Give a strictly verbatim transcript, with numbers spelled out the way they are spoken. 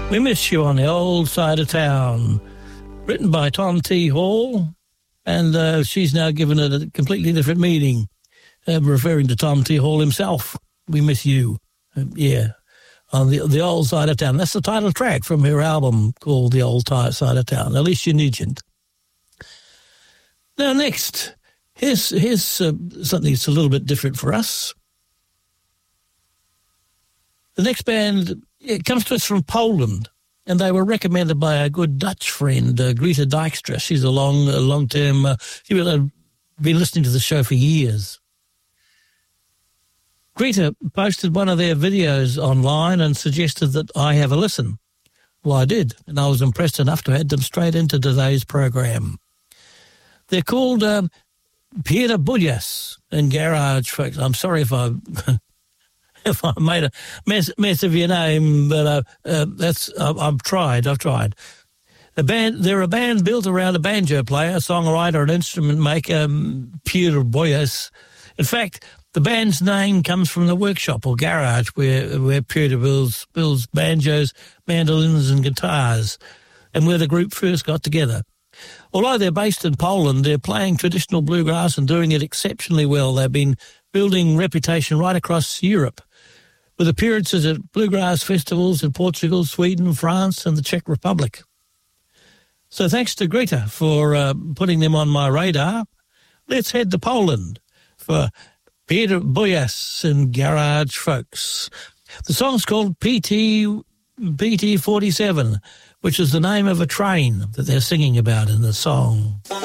We Miss You on the Old Side of Town, written by Tom T. Hall, and uh, she's now given it a completely different meaning, uh, referring to Tom T. Hall himself. We Miss You, uh, yeah, on the the Old Side of Town. That's the title track from her album called The Old Side of Town, Alicia Nugent. Now next, here's, here's uh, something that's a little bit different for us. The next band, it comes to us from Poland, and they were recommended by a good Dutch friend, uh, Greta Dijkstra. She's a long, a long-term, uh, she's been listening to the show for years. Greta posted one of their videos online and suggested that I have a listen. Well, I did, and I was impressed enough to add them straight into today's program. They're called um, Peter Buljas and Garage Folks. I'm sorry if I... if I made a mess, mess of your name, but uh, uh, that's uh, I've tried. I've tried. The band, they're a band built around a banjo player, songwriter, and instrument maker, um, Peter Buljas. In fact, the band's name comes from the workshop or garage where where Peter builds builds banjos, mandolins, and guitars, and where the group first got together. Although they're based in Poland, they're playing traditional bluegrass and doing it exceptionally well. They've been building reputation right across Europe, with appearances at bluegrass festivals in Portugal, Sweden, France, and the Czech Republic. So thanks to Greta for uh, putting them on my radar. Let's head to Poland for Peter Buljas and Garage Folks. The song's called P T P T forty-seven, which is the name of a train that they're singing about in the song.